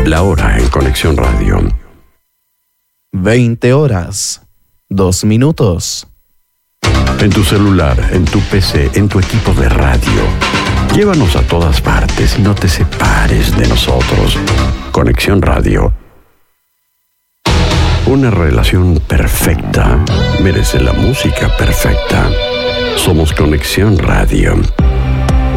La hora en Conexión Radio. 20 horas, 2 minutos. En tu celular, en tu PC, en tu equipo de radio. Llévanos a todas partes y no te separes de nosotros. Conexión Radio. Una relación perfecta merece la música perfecta. Somos Conexión Radio.